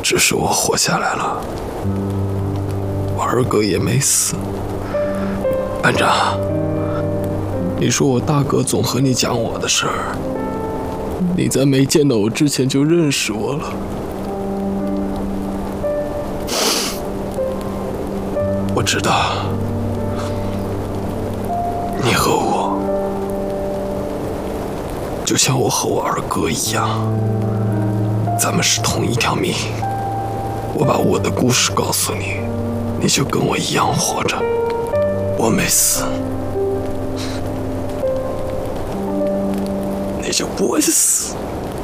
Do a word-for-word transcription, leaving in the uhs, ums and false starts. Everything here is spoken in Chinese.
只是我活下来了，我二哥也没死。班长，你说我大哥总和你讲我的事儿，你在没见到我之前就认识我了。我知道，你和我就像我和我二哥一样，咱们是同一条命。我把我的故事告诉你，你就跟我一样活着。我没死，你就不会死。